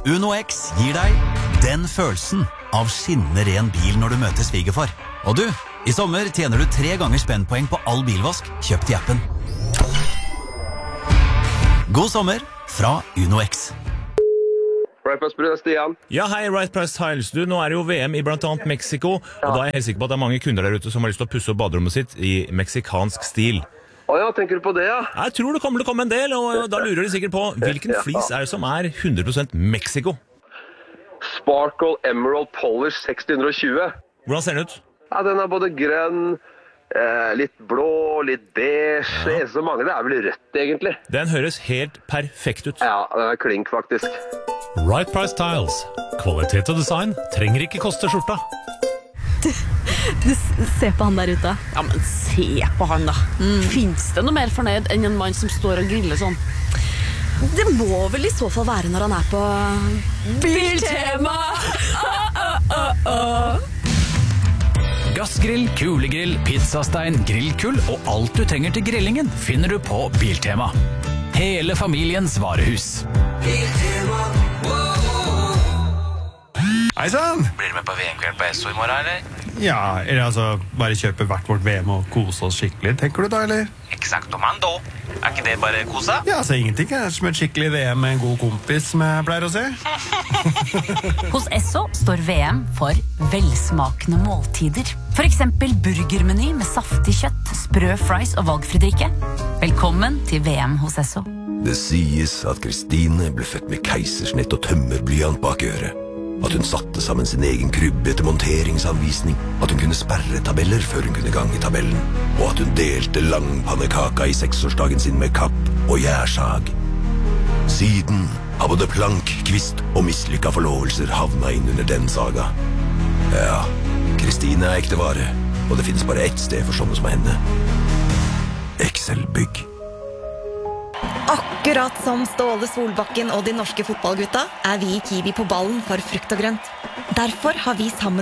Uno X gir deg den følelsen av skinnende ren bil når du møter svigerfar. Og du, i sommer tjener du 3 ganger spennpoeng på all bilvask kjøpt i appen. God sommer fra Uno X. Right Price Tiles, Stian. Ja, hei, Right Price Tiles. Du, nå er det jo VM i blant annet Mexico, og da er jeg helt sikker på at det er mange kunder der ute som har lyst til å pusse opp baderommet sitt i meksikansk stil. Ja, tenker du på det, ja? Jeg tror det kommer til å komme en del, og da lurer de sikkert på hvilken flis er det som er 100% Mexico? Sparkle Emerald Polish 620. Hvordan ser den ut? Ja, den er både grønn, litt blå, litt beige. Det eneste som mangler, det er vel rødt, egentlig. Den høres helt perfekt ut. Ja, den er klink, faktisk. Right Price Tiles. Kvalitet og design trenger ikke koste skjorta. Du ser på han der ute. Ja, men se på han da. Finns det noe mer fornøyd enn en mann som står og griller sånn? Det må vel i så fall være når han er på Biltema. Gassgrill, kulegrill, pizzastein, grillkull og alt du trenger til grillingen finner du på Biltema. Hele familiens varehus. Hei sann! Blir du med på VM-kveld på SO i morgen, eller? Ja, eller altså, bare kjøpe hvert vårt VM og kose oss skikkelig, tenker du da, eller? Exakt om han da. Er ikke det bare kosa? Ja, altså ingenting er som et skikkelig VM med en god kompis, som jeg pleier å se. Hos Esso står VM for velsmakende måltider. For eksempel burgermeny med saftig kjøtt, sprø fries og valgfridrikke. Velkommen til VM hos Esso. Det sies at Kristine ble født med keisersnitt og tømmerblyant bak øret. At hun satte sammen sin egen krybbe etter monteringsanvisning. At hun kunne sperre tabeller før hun kunne gange tabellen. Og at hun delte langpannekaka i 6-årsdagen sin med kapp og gjærsag. Siden har både plank, kvist og mislykka forlovelser havna inn under den saga. Ja, Kristine er ekte vare, og det finnes bare ett sted for sånne som henne. Excel-bygg. Akkurat som Ståle Solbakken og de norske fotballgutta er vi i Kiwi på ballen for frukt og grønt. Derfor har vi sammen